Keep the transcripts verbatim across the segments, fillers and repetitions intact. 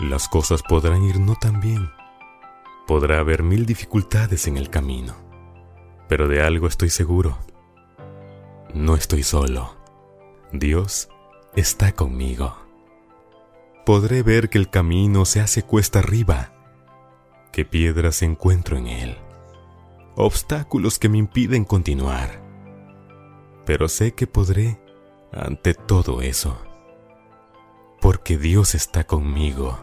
Las cosas podrán ir no tan bien. Podrá haber mil dificultades en el camino. Pero de algo estoy seguro. No estoy solo. Dios está conmigo. Podré ver que el camino se hace cuesta arriba, que piedras encuentro en él, obstáculos que me impiden continuar. Pero sé que podré ante todo eso, porque Dios está conmigo.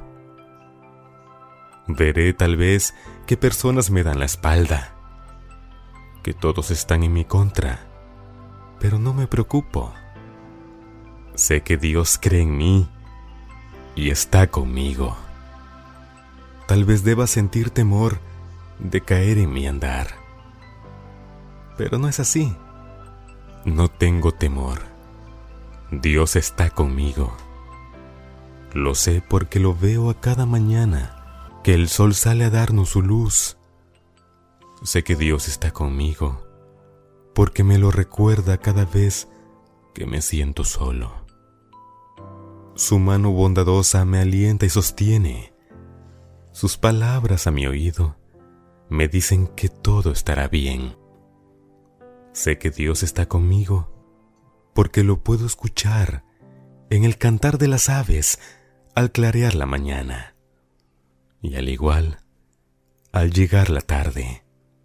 Veré tal vez que personas me dan la espalda, que todos están en mi contra, pero no me preocupo. Sé que Dios cree en mí y está conmigo. Tal vez deba sentir temor de caer en mi andar, pero no es así. No tengo temor. Dios está conmigo. Lo sé porque lo veo a cada mañana que el sol sale a darnos su luz. Sé que Dios está conmigo porque me lo recuerda cada vez que me siento solo. Su mano bondadosa me alienta y sostiene. Sus palabras a mi oído me dicen que todo estará bien. Sé que Dios está conmigo porque lo puedo escuchar en el cantar de las aves al clarear la mañana y al igual al llegar la tarde.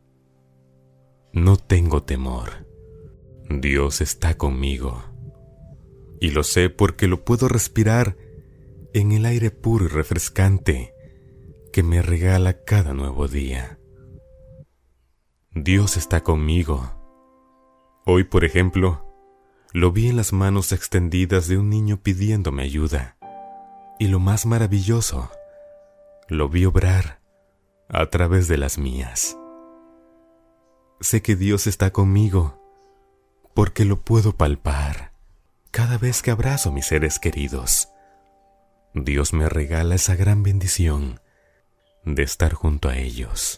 No tengo temor. Dios está conmigo. Y lo sé porque lo puedo respirar en el aire puro y refrescante que me regala cada nuevo día. Dios está conmigo. Hoy, por ejemplo, lo vi en las manos extendidas de un niño pidiéndome ayuda. Y lo más maravilloso, lo vi obrar a través de las mías. Sé que Dios está conmigo porque lo puedo palpar cada vez que abrazo a mis seres queridos. Dios me regala esa gran bendición de estar junto a ellos.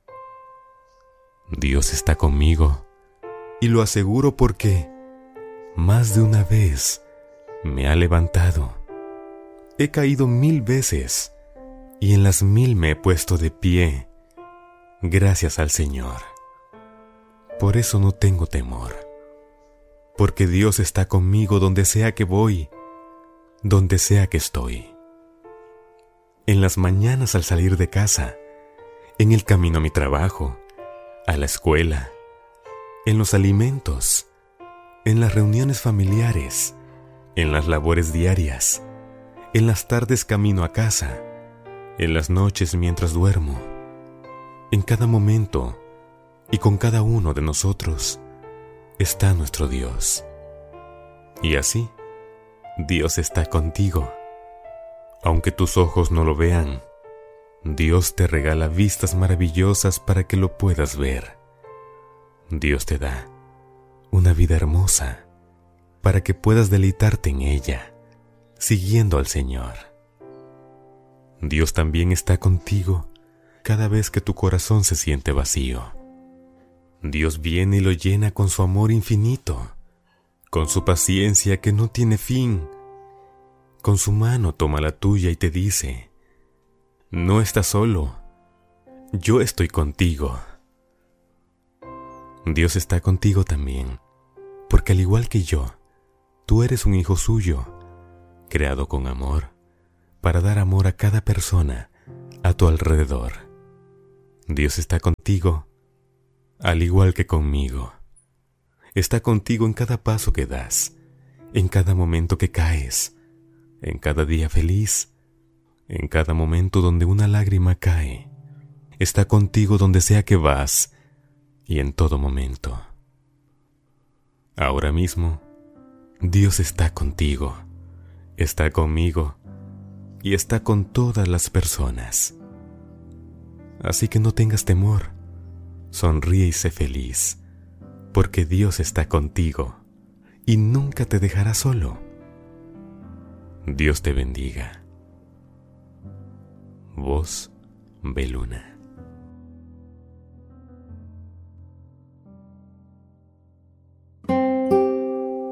Dios está conmigo y lo aseguro porque más de una vez me ha levantado. He caído mil veces y en las mil me he puesto de pie, gracias al Señor. Por eso no tengo temor, porque Dios está conmigo donde sea que voy, donde sea que estoy. En las mañanas al salir de casa, en el camino a mi trabajo, a la escuela, en los alimentos, en las reuniones familiares, en las labores diarias, en las tardes camino a casa, en las noches mientras duermo, en cada momento y con cada uno de nosotros está nuestro Dios. Y así, Dios está contigo. Aunque tus ojos no lo vean, Dios te regala vistas maravillosas para que lo puedas ver. Dios te da una vida hermosa para que puedas deleitarte en ella, siguiendo al Señor. Dios también está contigo cada vez que tu corazón se siente vacío. Dios viene y lo llena con su amor infinito, con su paciencia que no tiene fin. Con su mano toma la tuya y te dice: no estás solo, yo estoy contigo. Dios está contigo también, porque al igual que yo, tú eres un hijo suyo, creado con amor, para dar amor a cada persona a tu alrededor. Dios está contigo, al igual que conmigo. Está contigo en cada paso que das, en cada momento que caes, en cada día feliz, en cada momento donde una lágrima cae. Está contigo donde sea que vas y en todo momento. Ahora mismo, Dios está contigo, está conmigo y está con todas las personas. Así que no tengas temor, sonríe y sé feliz, porque Dios está contigo y nunca te dejará solo. Dios te bendiga. Voz Beluna.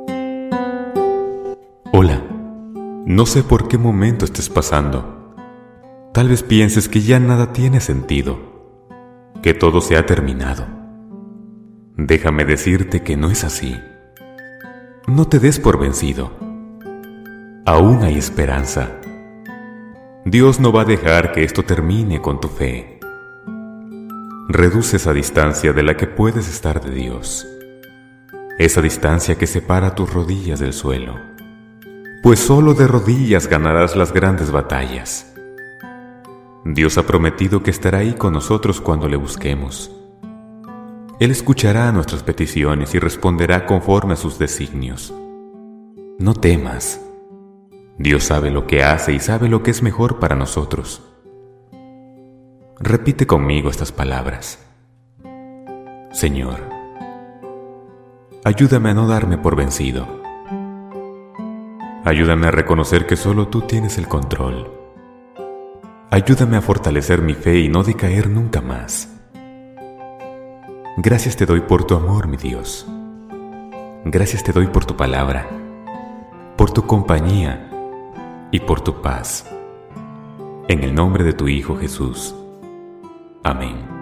Hola, no sé por qué momento estés pasando, Tal vez pienses que ya nada tiene sentido, que todo se ha terminado. Déjame decirte que no es así. No te des por vencido. Aún hay esperanza. Dios no va a dejar que esto termine con tu fe. Reduce esa distancia de la que puedes estar de Dios, esa distancia que separa tus rodillas del suelo, pues solo de rodillas ganarás las grandes batallas. Dios ha prometido que estará ahí con nosotros cuando le busquemos. Él escuchará nuestras peticiones y responderá conforme a sus designios. No temas. Dios sabe lo que hace y sabe lo que es mejor para nosotros. Repite conmigo estas palabras. Señor, ayúdame a no darme por vencido. Ayúdame a reconocer que solo tú tienes el control. Ayúdame a fortalecer mi fe y no decaer nunca más. Gracias te doy por tu amor, mi Dios. Gracias te doy por tu palabra, por tu compañía y por tu paz. En el nombre de tu Hijo Jesús. Amén.